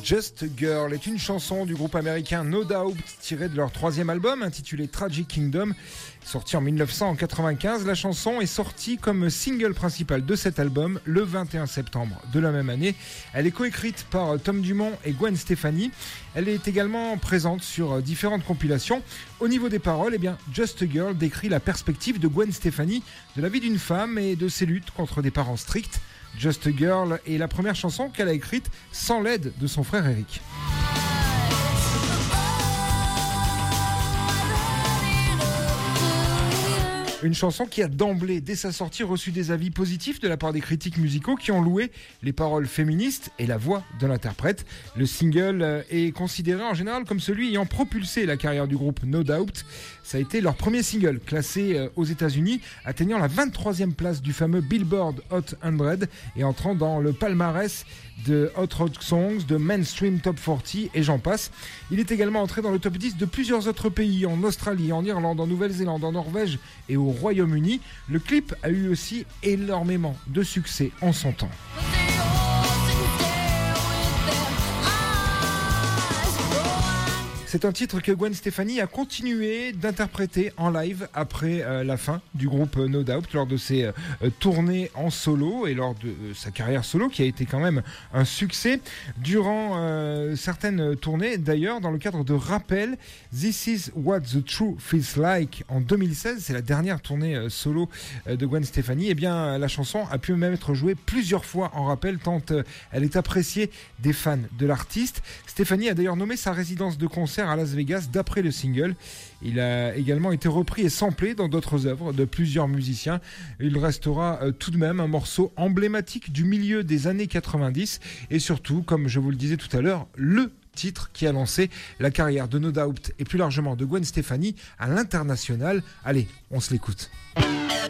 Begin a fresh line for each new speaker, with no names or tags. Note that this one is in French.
Just a Girl est une chanson du groupe américain No Doubt tirée de leur troisième album intitulé Tragic Kingdom. Sorti en 1995, la chanson est sortie comme single principal de cet album le 21 septembre de la même année. Elle est coécrite par Tom Dumont et Gwen Stefani. Elle est également présente sur différentes compilations. Au niveau des paroles, Just a Girl décrit la perspective de Gwen Stefani de la vie d'une femme et de ses luttes contre des parents stricts. Just a Girl est la première chanson qu'elle a écrite sans l'aide de son frère Eric. Une chanson qui a d'emblée, dès sa sortie, reçu des avis positifs de la part des critiques musicaux qui ont loué les paroles féministes et la voix de l'interprète. Le single est considéré en général comme celui ayant propulsé la carrière du groupe No Doubt. Ça a été leur premier single, classé aux États-Unis, atteignant la 23e place du fameux Billboard Hot 100 et entrant dans le palmarès de Hot Rock Songs, de Mainstream Top 40 et j'en passe. Il est également entré dans le top 10 de plusieurs autres pays, en Australie, en Irlande, en Nouvelle-Zélande, en Norvège et au Royaume-Uni. Le clip a eu aussi énormément de succès en son temps. C'est un titre que Gwen Stefani a continué d'interpréter en live après la fin du groupe No Doubt, lors de ses tournées en solo et lors de sa carrière solo qui a été quand même un succès. Durant certaines tournées, d'ailleurs, dans le cadre de Rappel, This Is What the Truth Feels Like en 2016, c'est la dernière tournée solo de Gwen Stefani, la chanson a pu même être jouée plusieurs fois en rappel tant elle est appréciée des fans de l'artiste. Stefani a d'ailleurs nommé sa résidence de concert à Las Vegas d'après le single. Il a également été repris et samplé dans d'autres œuvres de plusieurs musiciens. Il restera tout de même un morceau emblématique du milieu des années 90 et surtout, comme je vous le disais tout à l'heure, le titre qui a lancé la carrière de No Doubt et plus largement de Gwen Stefani à l'international. Allez, on se l'écoute.